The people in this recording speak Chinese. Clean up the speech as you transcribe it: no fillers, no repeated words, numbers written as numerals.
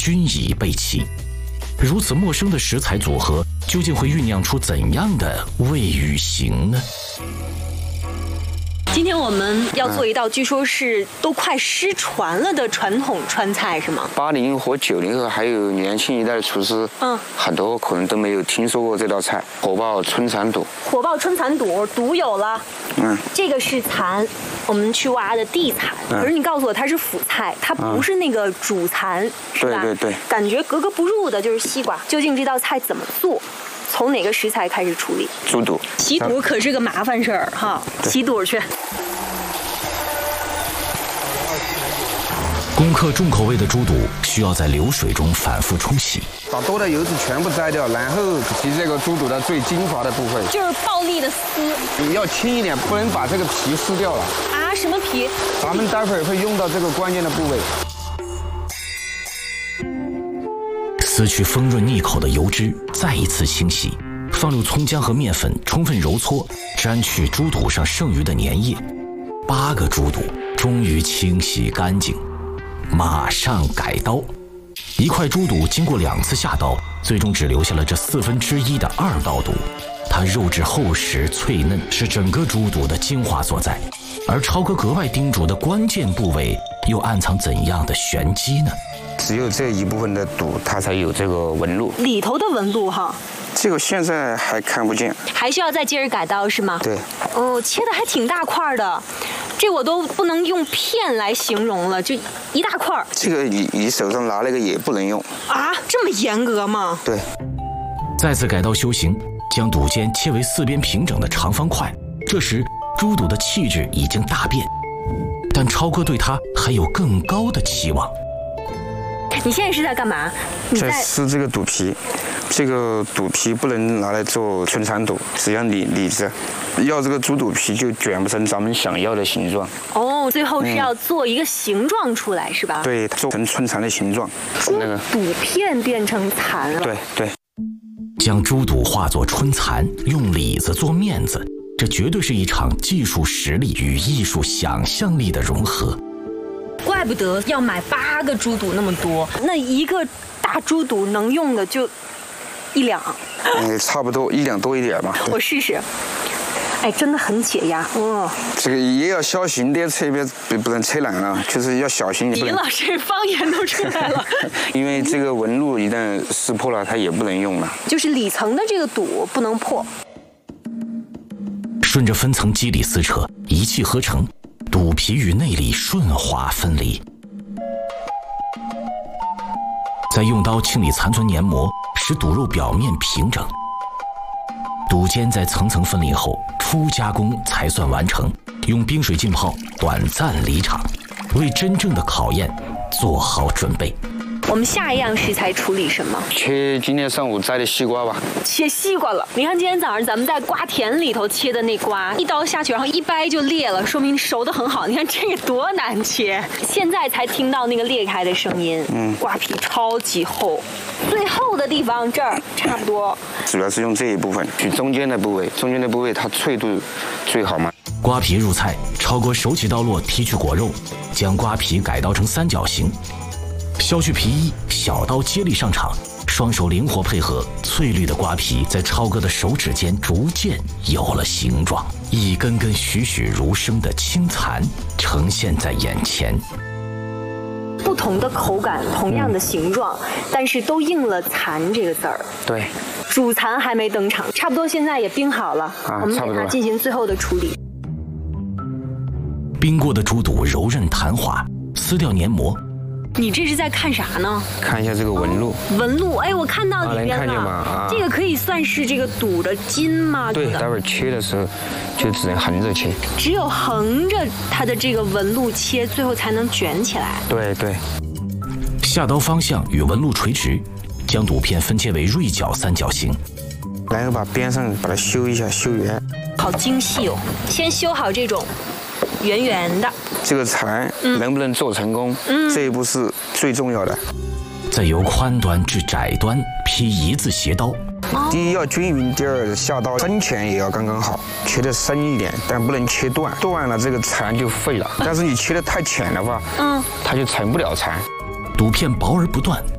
均已备齐。如此陌生的食材组合，究竟会酝酿出怎样的味与形呢？ 今天我们要做一道据说是都快失传了的传统川菜，是吗 ？80后、90后还有年轻一代的厨师，很多可能都没有听说过这道菜——火爆春蚕肚。 火爆春蚕肚，肚有了，这个是蚕，我们去挖的地蚕。可是你告诉我它是辅菜，它不是那个主蚕，是吧？ 对， 感觉格格不入的就是西瓜。究竟这道菜怎么做？从哪个食材开始处理？ 猪肚， 洗肚可是个麻烦事儿哈，洗肚去。 攻克重口味的猪肚需要在流水中反复冲洗， 把多的油脂全部摘掉，然后提这个猪肚的最精华的部分， 就是暴力的撕。 你要轻一点，不能把这个皮撕掉了。 啊？什么皮？ 咱们待会儿会用到这个关键的部位。 撕去丰润腻口的油脂，再一次清洗，放入葱姜和面粉，充分揉搓，沾去猪肚上剩余的粘液。8个猪肚终于清洗干净，马上改刀。1块猪肚经过2次下刀，最终只留下了这1/4的2刀肚。它肉质厚实脆嫩，是整个猪肚的精华所在。而超哥格外叮嘱的关键部位，又暗藏怎样的玄机呢？ 只有这一部分的肚，它才有这个纹路。 里头的纹路哈， 这个现在还看不见， 还需要再接着改刀是吗？ 对。 哦，切的还挺大块的，这我都不能用片来形容了，就一大块。 这个你手上拿那个也不能用啊？这么严格吗？ 对。 再次改刀修行，将肚尖切为4边平整的长方块。这时，猪肚的气质已经大变，但超哥对它还有更高的期望。 你现在是在干嘛？ 在撕这个肚皮，这个肚皮不能拿来做春蚕肚，只要里子，要这个猪肚皮就卷不成咱们想要的形状。 哦，最后是要做一个形状出来，是吧？ 对，做成春蚕的形状。 那个肚片变成蚕了。 对。 将猪肚化作春蚕，用里子做面子，这绝对是一场技术实力与艺术想象力的融合。 怪不得要买8个猪肚那么多，那一个大猪肚能用的就1两。 差不多1两多一点吧。 我试试。哎，真的很解压。 这个也要小心点切，不能切烂了，就是要小心。 李老师方言都出来了。 因为这个纹路一旦撕破了，它也不能用了。 就是里层的这个肚不能破。 顺着分层肌理撕扯，一气呵成，肚皮与内里顺滑分离。再用刀清理残存黏膜，使肚肉表面平整。肚尖在层层分离后，初加工才算完成。用冰水浸泡，短暂离场，为真正的考验做好准备。 我们下一样食材处理什么？ 切今天上午摘的西瓜吧。 切西瓜了。你看今天早上咱们在瓜田里头切的那瓜，一刀下去，然后一掰就裂了，说明熟得很好。你看这个多难切，现在才听到那个裂开的声音。瓜皮超级厚，最厚的地方这儿差不多。 主要是用这一部分，取中间的部位，它脆度最好嘛。 瓜皮入菜，超哥手起刀落提取果肉，将瓜皮改刀成3角形。削去皮衣，小刀接力上场，双手灵活配合，翠绿的瓜皮在超哥的手指间逐渐有了形状，一根根栩栩如生的青蚕呈现在眼前。 不同的口感，同样的形状，但是都应了蚕这个字儿。 对。 主蚕还没登场，差不多现在也冰好了，我们给它进行最后的处理。 冰过的猪肚柔韧弹滑，撕掉黏膜。 你这是在看啥呢？ 看一下这个纹路。 纹路，哎，我看到里边了。 能看见吗？ 这个可以算是这个肚的筋吗？ 对，待会儿切的时候就只能横着切。 只有横着它的这个纹路切，最后才能卷起来。 对。 下刀方向与纹路垂直，将肚片分切为锐角3角形， 然后把边上把它修一下，修圆。 好精细哦！先修好这种圆圆的。 这个蚕能不能做成功，这一步是最重要的。 再由宽端至窄端劈1字斜刀。 第一要均匀，第二下刀深浅也要刚刚好，切得深一点，但不能切断，断了这个蚕就废了。但是你切得太浅的话，它就成不了蚕。 肚片薄而不断，